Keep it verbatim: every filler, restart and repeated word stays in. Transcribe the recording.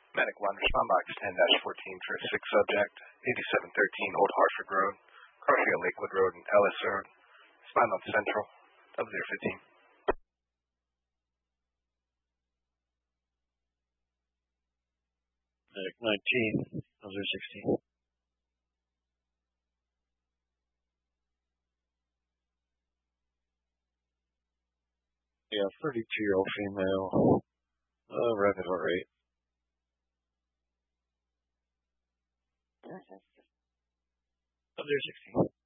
Medic one, respond box ten fourteen for a six subject, eighty-seven thirteen Old Hartford Road, crossing at Lakewood Road and Ellis Road. Respond on Central, double zero fifteen. Medic nineteen, double zero sixteen. Yeah, thirty-two-year-old female, uh, rapid heart rate. double zero sixteen.